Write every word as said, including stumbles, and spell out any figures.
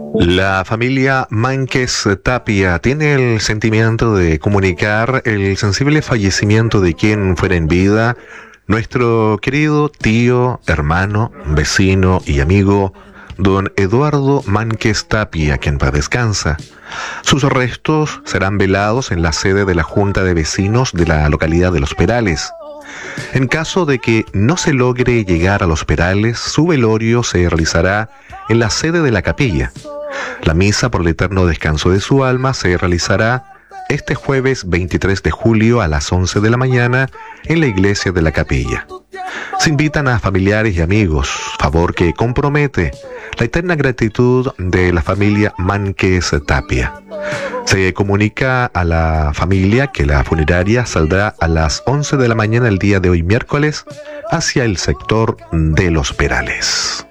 La familia Mánquez Tapia tiene el sentimiento de comunicar el sensible fallecimiento de quien fuera en vida nuestro querido tío, hermano, vecino y amigo, don Eduardo Mánquez Tapia, quien paz descansa. Sus restos serán velados en la sede de la Junta de Vecinos de la localidad de Los Perales. En caso de que no se logre llegar a Los Perales, su velorio se realizará en la sede de la capilla. La misa por el eterno descanso de su alma se realizará este jueves veintitrés de julio a las once de la mañana en la iglesia de la capilla. Se invitan a familiares y amigos, favor que compromete la eterna gratitud de la familia Mánquez Tapia. Se comunica a la familia que la funeraria saldrá a las once de la mañana el día de hoy miércoles hacia el sector de Los Perales.